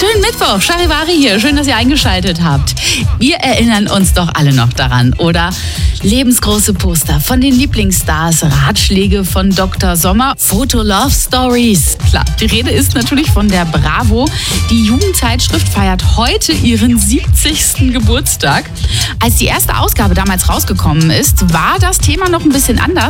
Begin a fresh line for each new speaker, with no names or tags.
Schönen Mittwoch, Charivari hier. Schön, dass ihr eingeschaltet habt. Wir erinnern uns doch alle noch daran, oder? Lebensgroße Poster von den Lieblingsstars, Ratschläge von Dr. Sommer, Foto-Love-Stories. Klar, die Rede ist natürlich von der Bravo. Die Jugendzeitschrift feiert heute ihren 70. Geburtstag. Als die erste Ausgabe damals rausgekommen ist, war das Thema noch ein bisschen anders.